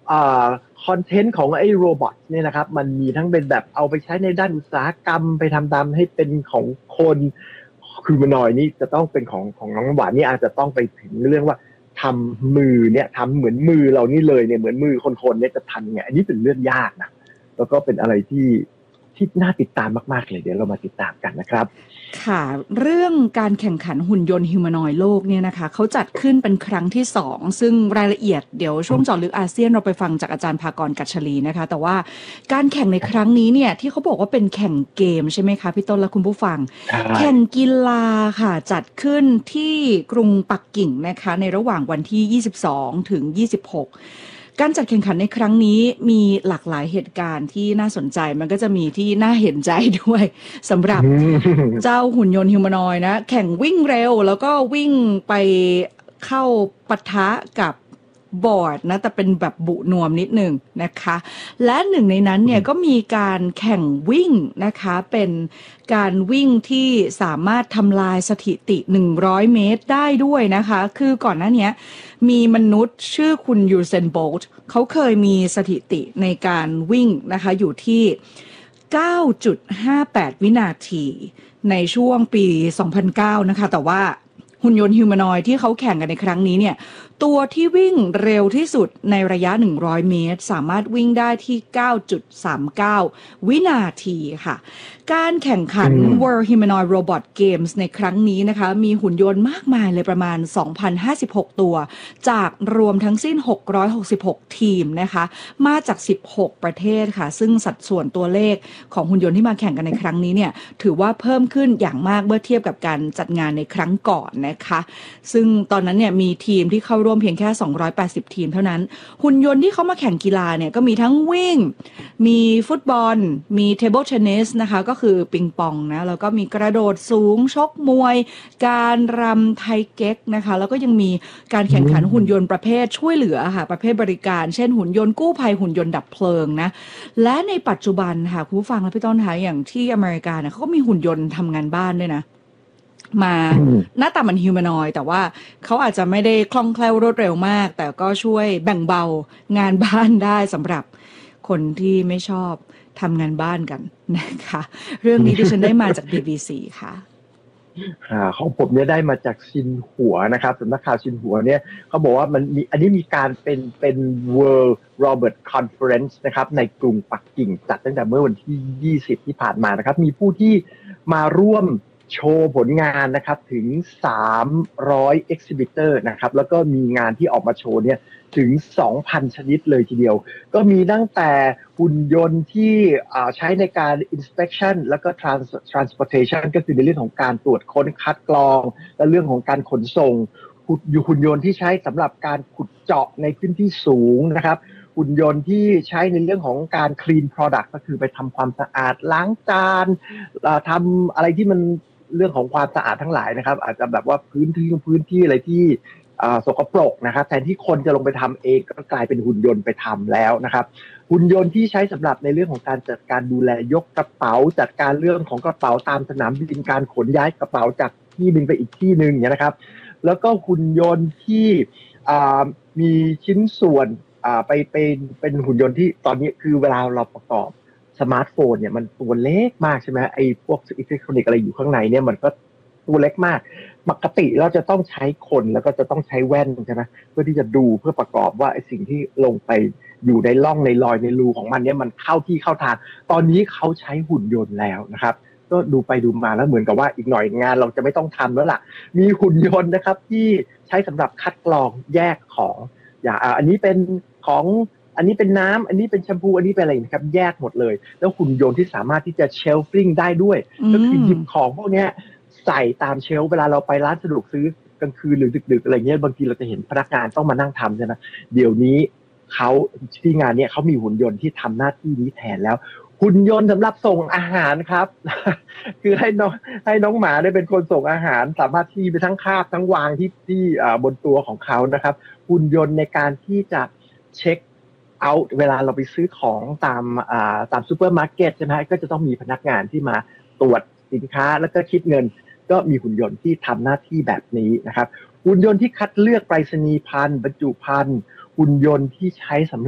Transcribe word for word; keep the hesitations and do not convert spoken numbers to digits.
คอนเทนต์ของไอ้โรบอทเนี่ยนะครับมันมีทั้งเป็นแบบเอาไปใช้ในด้านอุตสาหกรรมไปทำตามให้เป็นของคนคือมันหน่อยนี่จะต้องเป็นของของน้องหวานนี่อาจจะต้องไปถึงเรื่องว่าทำมือเนี่ยทำเหมือนมือเรานี่เลยเนี่ยเหมือนมือคนๆเนี่ยจะทันไงอันนี้เป็นเรื่องยากนะแล้วก็เป็นอะไรที่ที่น่าติดตามมากๆเลยเดี๋ยวเรามาติดตามกันนะครับค่ะเรื่องการแข่งขันหุ่นยนต์ฮิวแมนอยด์โลกเนี่ยนะคะเขาจัดขึ้นเป็นครั้งที่สองซึ่งรายละเอียดเดี๋ยวช่วงเจาะลึกอาเซียนเราไปฟังจากอาจารย์ภากร กัชลีนะคะแต่ว่าการแข่งในครั้งนี้เนี่ยที่เขาบอกว่าเป็นแข่งเกมใช่ไหมคะพี่ต้นและคุณผู้ฟังแข่งกีฬาค่ะจัดขึ้นที่กรุงปักกิ่งนะคะในระหว่างวันที่ยี่สิบสองถึงยี่สิบหกการจัดแข่งขันในครั้งนี้มีหลากหลายเหตุการณ์ที่น่าสนใจมันก็จะมีที่น่าเห็นใจด้วยสำหรับเจ้าหุ่นยนต์ฮิวแมนอยด์นะแข่งวิ่งเร็วแล้วก็วิ่งไปเข้าปะทะกับบอร์ดนะแต่เป็นแบบบุนวมนิดนึงนะคะและหนึ่งในนั้นเนี่ยก็มีการแข่งวิ่งนะคะเป็นการวิ่งที่สามารถทำลายสถิติหนึ่งร้อยเมตรได้ด้วยนะคะคือก่อนหน้านี้มีมนุษย์ชื่อคุณยูเซนโบลต์เขาเคยมีสถิติในการวิ่งนะคะอยู่ที่ เก้าจุดห้าแปด วินาทีในช่วงปี สองพันเก้า นะคะแต่ว่าหุ่นยนต์ฮิวแมนอยด์ที่เขาแข่งกันในครั้งนี้เนี่ยตัวที่วิ่งเร็วที่สุดในระยะหนึ่งร้อยเมตรสามารถวิ่งได้ที่ เก้าจุดสามเก้า วินาทีค่ะการแข่งขัน World Humanoid Robot Games ในครั้งนี้นะคะมีหุ่นยนต์มากมายเลยประมาณ สองพันห้าสิบหก ตัวจากรวมทั้งสิ้นหกร้อยหกสิบหกทีมนะคะมาจากสิบหกประเทศค่ะซึ่งสัดส่วนตัวเลขของหุ่นยนต์ที่มาแข่งกันในครั้งนี้เนี่ยถือว่าเพิ่มขึ้นอย่างมากเมื่อเทียบกับการจัดงานในครั้งก่อนนะคะซึ่งตอนนั้นเนี่ยมีทีมที่เข้าร่วมเพียงแค่สองร้อยแปดสิบทีมเท่านั้นหุ่นยนต์ที่เขามาแข่งกีฬาเนี่ยก็มีทั้งวิ่งมีฟุตบอลมีเทเบิลเทนนิสนะคะก็คือปิงปองนะแล้วก็มีกระโดดสูงชกมวยการรำไทเก๊กนะคะแล้วก็ยังมีการแข่งขันหุ่นยนต์ประเภทช่วยเหลือค่ะประเภทบริการเช่นหุ่นยนต์กู้ภัยหุ่นยนต์ดับเพลิงนะและในปัจจุบันค่ะคุณผู้ฟังและพี่ต้นคะอย่างที่อเมริกาเนี่ยเขาก็มีหุ่นยนต์ทำงานบ้านด้วยนะมาหน้าตามันฮิวแมนอยด์แต่ว่าเขาอาจจะไม่ได้คล่องแคล่วรวดเร็วมากแต่ก็ช่วยแบ่งเบางานบ้านได้สำหรับคนที่ไม่ชอบทำงานบ้านกันนะคะเรื่องนี้ดิฉันได้มาจาก บี บี ซี ค่ะของผมเนี่ยได้มาจากซินหัวนะครับสำนักข่าวซินหัวเนี่ยเขาบอกว่ามันมีอันนี้มีการเป็นเป็น World Robot Conference นะครับในกรุงปักกิ่งจัดตั้งแต่เมื่อวันที่ยี่สิบที่ผ่านมานะครับมีผู้ที่มาร่วมโชว์ผลงานนะครับถึงสามร้อย exhibitor นะครับแล้วก็มีงานที่ออกมาโชว์เนี่ยถึง สองพัน ชนิดเลยทีเดียวก็มีตั้งแต่หุ่นยนต์ที่ใช้ในการ inspection แล้วก็ transportation ก็คือในเรื่องของการตรวจค้นคัดกรองและเรื่องของการขนส่งหุ่นยนต์ที่ใช้สำหรับการขุดเจาะในพื้นที่สูงนะครับหุ่นยนต์ที่ใช้ในเรื่องของการ clean product ก็คือไปทำความสะอาดล้างจานทำอะไรที่มันเรื่องของความสะอาดทั้งหลายนะครับอาจจะแบบว่าพื้นที่พื้นที่อะไรที่สกปรกนะครับแทนที่คนจะลงไปทำเองก็กลายเป็นหุ่นยนต์ไปทำแล้วนะครับหุ่นยนต์ที่ใช้สำหรับในเรื่องของการจัดการดูแลยกกระเป๋าจัดการเรื่องของกระเป๋าตามสนามบินการขนย้ายกระเป๋าจากที่นึงไปอีกที่นึงเนี่ยนะครับแล้วก็หุ่นยนต์ที่มีชิ้นส่วนไปเป็นเป็นหุ่นยนต์ที่ตอนนี้คือเวลาเราประกอบสมาร์ทโฟนเนี่ยมันตัวเล็กมากใช่ไหมไอ้พวกอิเล็กทรอนิกส์อะไรอยู่ข้างในเนี่ยมันก็ตัวเล็กมากปกติเราจะต้องใช้คนแล้วก็จะต้องใช้แว่นใช่ไหมเพื่อที่จะดูเพื่อประกอบว่าไอ้สิ่งที่ลงไปอยู่ในร่องในรอยในรูของมันเนี่ยมันเข้าที่เข้าทางตอนนี้เขาใช้หุ่นยนต์แล้วนะครับก็ดูไปดูมาแล้วเหมือนกับว่าอีกหน่อยงานเราจะไม่ต้องทำแล้วล่ะมีหุ่นยนต์นะครับที่ใช้สำหรับคัดกรองแยกของอย่างอันนี้เป็นของอันนี้เป็นน้ำอันนี้เป็นแชมพูอันนี้เป็นอะไรนะครับแยกหมดเลยแล้วหุ่นยนต์ที่สามารถที่จะเชลฟิ้งได้ด้วยก็คือหยิบของพวกนี้ใส่ตามเชลเวลาเราไปร้านสะดวกซื้อกลางคืนหรือดึกๆอะไรเงี้ยบางทีเราจะเห็นพนักงานต้องมานั่งทำใช่ไหมเดี๋ยวนี้เขาที่งานเนี้ยเขามีหุ่นยนต์ที่ทำหน้าที่นี้แทนแล้วหุ่นยนต์สำหรับส่งอาหารครับ คือให้น้องให้น้องหมาได้เป็นคนส่งอาหารสามารถที่ไปทั้งคาบทั้งวางที่ที่บนตัวของเขานะครับหุ่นยนต์ในการที่จะเช็คเอาเวลาเราไปซื้อของตามตามซูเปอร์มาร์เก็ตใช่ไหมก็จะต้องมีพนักงานที่มาตรวจสินค้าแล้วก็คิดเงินก็มีหุ่นยนต์ที่ทำหน้าที่แบบนี้นะครับหุ่นยนต์ที่คัดเลือกไปรษณีย์ภัณฑ์บรรจุภัณฑ์หุ่นยนต์ที่ใช้สำหรับ